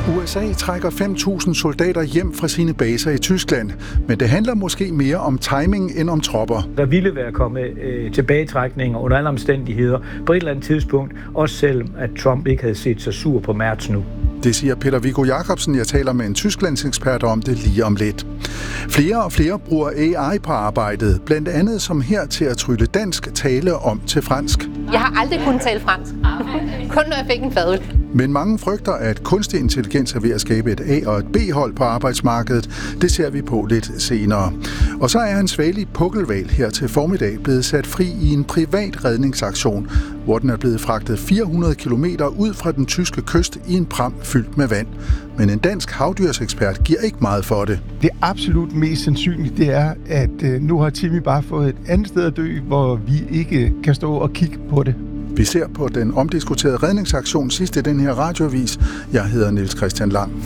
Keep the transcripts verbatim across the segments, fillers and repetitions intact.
U S A trækker fem tusind soldater hjem fra sine baser i Tyskland, men det handler måske mere om timing end om tropper. Der ville være kommet øh, tilbagetrækninger under alle omstændigheder på et eller andet tidspunkt, også selvom at Trump ikke havde set sig sur på Merz nu. Det siger Peter Viggo Jacobsen. Jeg taler med en Tysklandsekspert om det lige om lidt. Flere og flere bruger A I på arbejdet, blandt andet som her til at trylle dansk tale om til fransk. Jeg har aldrig kunnet tale fransk. Kun når jeg fik en fadøl. Men mange frygter, at kunstig intelligens er ved at skabe et A- og et B-hold på arbejdsmarkedet. Det ser vi på lidt senere. Og så er en svagelig pukkelhval her til formiddag blevet sat fri i en privat redningsaktion, hvor den er blevet fragtet fire hundrede kilometer ud fra den tyske kyst i en pram fyldt med vand. Men en dansk havdyrsekspert giver ikke meget for det. Det absolut mest sandsynlige, det er, at nu har Timmy bare fået et andet sted at dø, hvor vi ikke kan stå og kigge på det. Vi ser på den omdiskuterede redningsaktion sidst i den her radioavis. Jeg hedder Niels Christian Lang.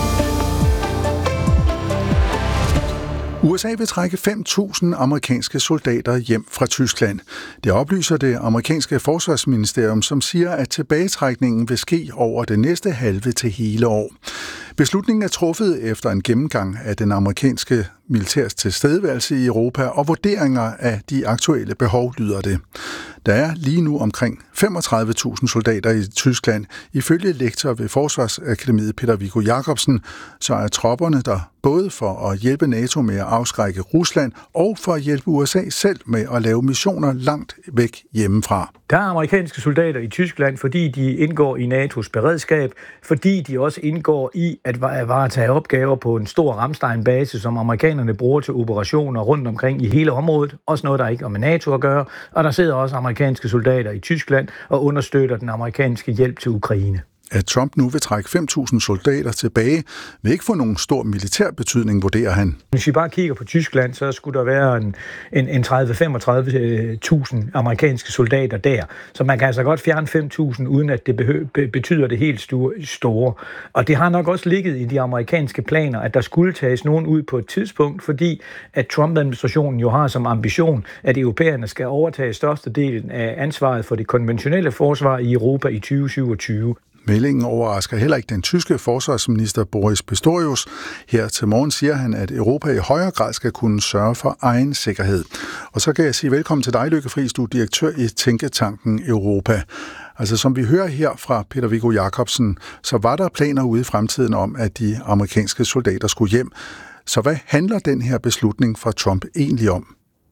U S A vil trække fem tusind amerikanske soldater hjem fra Tyskland. Det oplyser det amerikanske forsvarsministerium, som siger, at tilbagetrækningen vil ske over det næste halve til hele år. Beslutningen er truffet efter en gennemgang af den amerikanske militærs tilstedeværelse i Europa og vurderinger af de aktuelle behov, lyder det. Der er lige nu omkring femogtredive tusind soldater i Tyskland. Ifølge lektor ved Forsvarsakademiet Peter Viggo Jacobsen, så er tropperne der både for at hjælpe NATO med at afskrække Rusland og for at hjælpe U S A selv med at lave missioner langt væk hjemmefra. Der er amerikanske soldater i Tyskland, fordi de indgår i N A T O's beredskab, fordi de også indgår i at varetage opgaver på en stor Ramstein-base, som amerikanerne bruger til operationer rundt omkring i hele området. Også noget, der ikke har med NATO at gøre. Og der sidder også amerikanske soldater i Tyskland og understøtter den amerikanske hjælp til Ukraine. At Trump nu vil trække fem tusind soldater tilbage, vil ikke få nogen stor militær betydning, vurderer han. Hvis vi bare kigger på Tyskland, så skulle der være en, en, en tredive til femogtredive tusind amerikanske soldater der. Så man kan altså godt fjerne fem tusind, uden at det behø- betyder det helt store. Og det har nok også ligget i de amerikanske planer, at der skulle tages nogen ud på et tidspunkt, fordi at Trump-administrationen jo har som ambition, at europæerne skal overtage størstedelen af ansvaret for det konventionelle forsvar i Europa i tyve syvogtyve. Meldingen overrasker heller ikke den tyske forsvarsminister Boris Pistorius. Her til morgen siger han, at Europa i højere grad skal kunne sørge for egen sikkerhed. Og så kan jeg sige velkommen til dig, Lykke Friis, du er direktør i Tænketanken Europa. Altså som vi hører her fra Peter Viggo Jacobsen, så var der planer ude i fremtiden om, at de amerikanske soldater skulle hjem. Så hvad handler den her beslutning fra Trump egentlig om?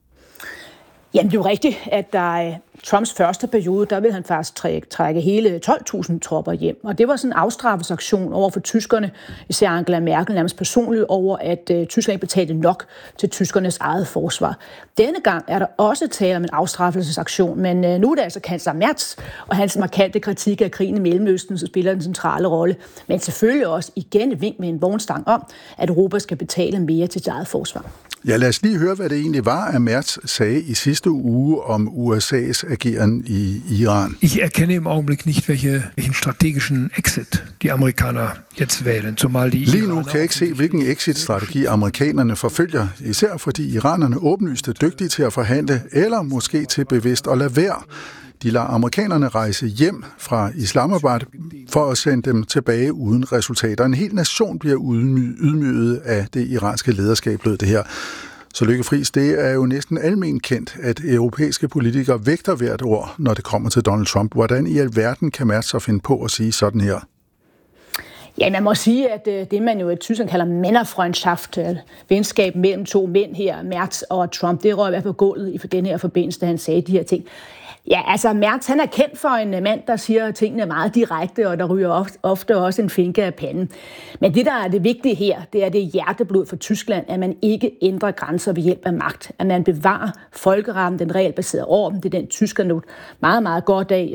Jamen, det er jo rigtigt, at der Trumps første periode, der ville han faktisk trække, trække hele tolv tusind tropper hjem. Og det var sådan en afstraffelsesaktion over for tyskerne, især Angela Merkel nærmest personligt, over at uh, Tyskland ikke betalte nok til tyskernes eget forsvar. Denne gang er der også tale om en afstraffelsesaktion, men uh, nu er det altså kansler Merz og hans markante kritik af krigen i Mellemøsten, som spiller en centrale rolle. Men selvfølgelig også igen et vink med en vognstang om, at Europa skal betale mere til sit eget forsvar. Ja, lad os lige høre, hvad det egentlig var, at Merz sagde i sidste uge om U S A's ageren i Iran. Ich erkenne im Augenblick nicht, welche, welchen strategischen Exit die Amerikaner jetzt wählen, zumal die Lige nu kan jeg ikke se, hvilken exit-strategi amerikanerne forfølger, især fordi iranerne åbenlyst er dygtige til at forhandle, eller måske til bevidst at lade være. De lader amerikanerne rejse hjem fra Islamabad for at sende dem tilbage uden resultater. En hel nation bliver ydmyget af det iranske lederskab, lød det her. Så Lykke Friis, det er jo næsten almen kendt, at europæiske politikere vægter hvert ord, når det kommer til Donald Trump. Hvordan i alverden kan Merz så finde på at sige sådan her? Ja, man må sige, at det, man jo i Tyskland kalder Männerfreundschaft, venskab mellem to mænd her, Merz og Trump, det røg i hvert fald på gulvet i den her forbindelse, da han sagde de her ting. Ja, altså Merz, han er kendt for en mand, der siger tingene meget direkte, og der ryger ofte, ofte også en finke af panden. Men det, der er det vigtige her, det er det hjerteblod for Tyskland, at man ikke ændrer grænser ved hjælp af magt. At man bevarer folkeretten, den regelbaserede orden. Det er den tyskerne nu meget, meget godt af